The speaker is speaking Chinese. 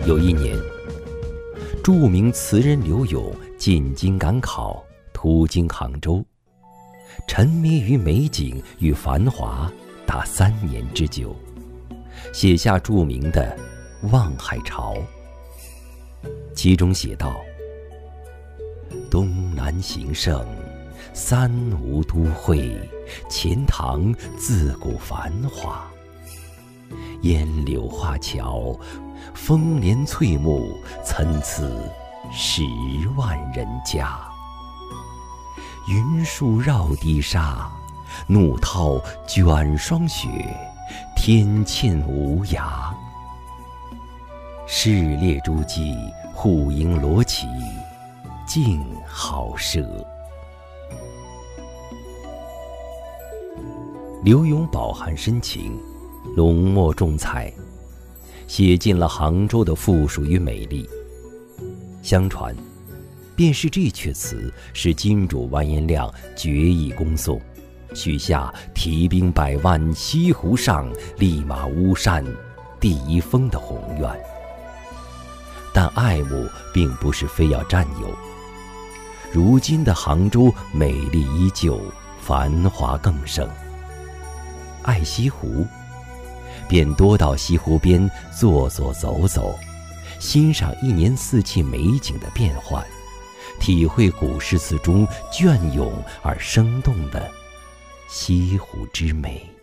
有一年，著名词人柳永进京赶考，途经杭州，沉迷于美景与繁华达3年之久，写下著名的《望海潮》。其中写道：东南形胜，三吴都会，钱塘自古繁华。烟柳画桥，风帘翠幕，参差10万人家。云树绕堤沙，怒涛卷霜雪，天堑无涯。市列诸暨，户盈罗绮，竞好舍。柳永饱含深情，浓墨重彩，写尽了杭州的富庶与美丽。相传，便是这阙词使金主完颜亮决意攻宋，许下提兵100万，西湖上，立马巫山第1峰的宏愿。但爱慕并不是非要占有。如今的杭州美丽依旧，繁华更盛。爱西湖，便多到西湖边坐坐走走，欣赏1年4季美景的变换，体会古诗词中隽永而生动的西湖之美。